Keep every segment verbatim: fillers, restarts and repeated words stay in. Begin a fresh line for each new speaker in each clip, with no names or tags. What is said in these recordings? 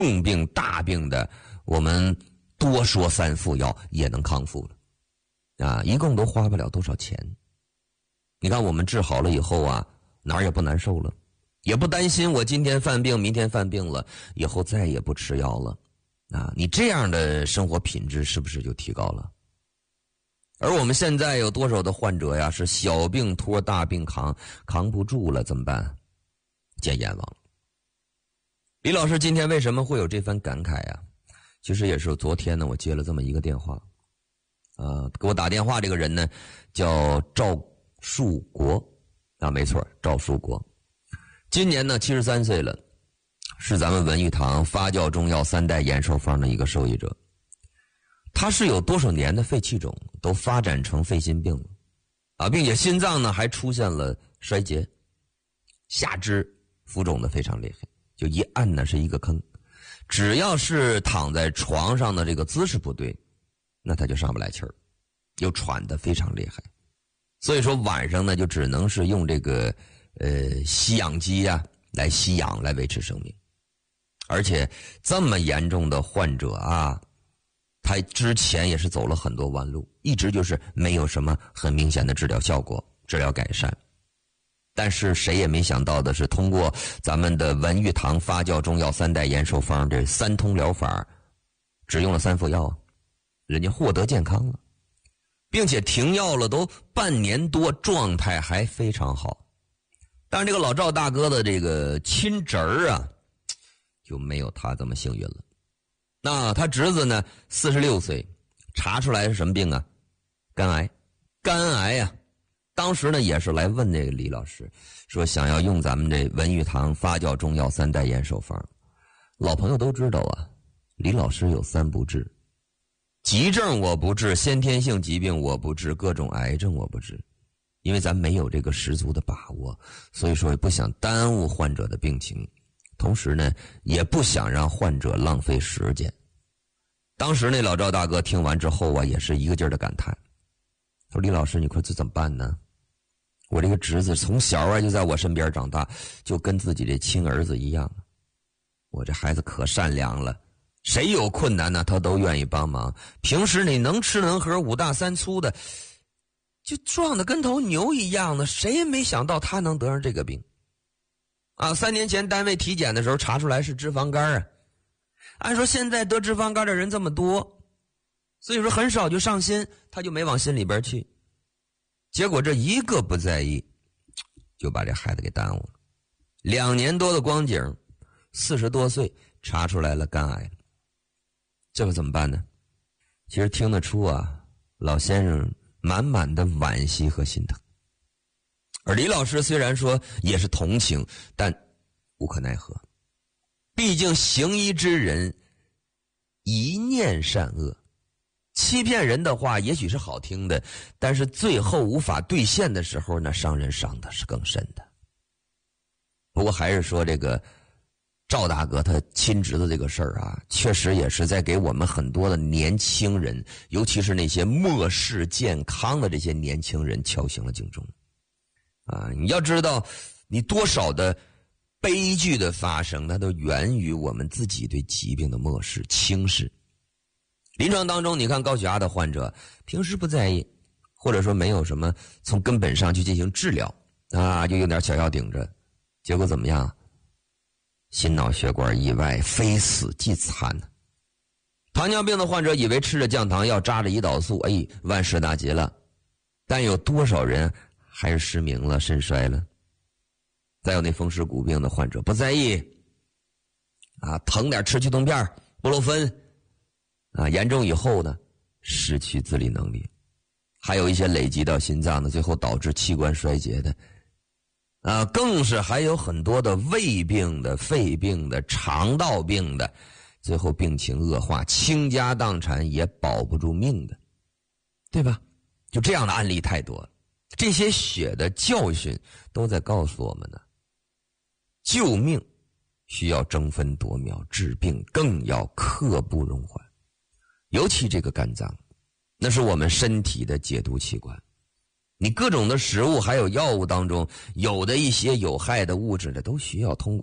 重病大病的，我们多说三副药也能康复了啊，一共都花不了多少钱。你看我们治好了以后啊，哪儿也不难受了，也不担心我今天犯病明天犯病了，以后再也不吃药了啊，你这样的生活品质是不是就提高了？而我们现在有多少的患者呀，是小病拖大病扛，扛不住了怎么办？见阎王了。李老师今天为什么会有这番感慨啊？其实也是昨天呢，我接了这么一个电话，啊、呃，给我打电话这个人呢叫赵树国，啊，没错，赵树国，今年呢七十三岁了，是咱们文玉堂发酵中药三代延寿方的一个受益者。他是有多少年的肺气肿都发展成肺心病了，啊，并且心脏呢还出现了衰竭，下肢浮肿的非常厉害，就一按呢是一个坑，只要是躺在床上的这个姿势不对，那他就上不来气儿，又喘得非常厉害，所以说晚上呢就只能是用这个呃吸氧机啊来吸氧来维持生命。而且这么严重的患者啊，他之前也是走了很多弯路，一直就是没有什么很明显的治疗效果、治疗改善。但是谁也没想到的是，通过咱们的文玉堂发酵中药三代延寿方这三通疗法，只用了三副药，人家获得健康了，并且停药了都半年多，状态还非常好。但是这个老赵大哥的这个亲侄儿啊，就没有他这么幸运了。那他侄子呢，四十六岁，查出来是什么病啊？肝癌。肝癌啊，当时呢也是来问这个李老师，说想要用咱们这文玉堂发酵中药三代延寿方。老朋友都知道啊，李老师有三不治：急症我不治，先天性疾病我不治，各种癌症我不治。因为咱没有这个十足的把握，所以说也不想耽误患者的病情，同时呢也不想让患者浪费时间。当时那老赵大哥听完之后啊，也是一个劲儿的感叹，说李老师你快这怎么办呢？我这个侄子从小啊就在我身边长大，就跟自己这亲儿子一样，我这孩子可善良了，谁有困难呢他都愿意帮忙，平时你能吃能喝五大三粗的，就壮得跟头牛一样的，谁也没想到他能得上这个病啊！三年前单位体检的时候查出来是脂肪肝啊，按说现在得脂肪肝的人这么多，所以说很少就上心，他就没往心里边去，结果这一个不在意，就把这孩子给耽误了。两年多的光景，四十多岁查出来了肝癌，这可怎么办呢？其实听得出啊，老先生满满的惋惜和心疼。而李老师虽然说也是同情，但无可奈何，毕竟行医之人一念善恶，欺骗人的话也许是好听的，但是最后无法兑现的时候，那伤人伤的是更深的。不过还是说这个赵大哥他亲侄子这个事儿啊，确实也是在给我们很多的年轻人，尤其是那些漠视健康的这些年轻人敲醒了警钟啊！你要知道，你多少的悲剧的发生，那都源于我们自己对疾病的漠视、轻视。临床当中，你看高血压的患者，平时不在意，或者说没有什么从根本上去进行治疗啊，就用点小药顶着，结果怎么样？心脑血管意外，非死即残。糖尿病的患者以为吃着降糖药扎着胰岛素，哎，万事大吉了，但有多少人还是失明了、肾衰了？再有那风湿骨病的患者不在意啊，疼点吃去痛片、布洛芬啊，严重以后呢，失去自理能力，还有一些累积到心脏的，最后导致器官衰竭的。啊，更是还有很多的胃病的、肺病的、肠道病的，最后病情恶化，倾家荡产也保不住命的，对吧？就这样的案例太多了。这些血的教训都在告诉我们呢，救命需要争分夺秒，治病更要刻不容缓。尤其这个肝脏，那是我们身体的解毒器官。你各种的食物还有药物当中，有的一些有害的物质呢，都需要通过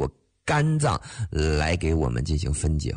肝脏来给我们进行分解。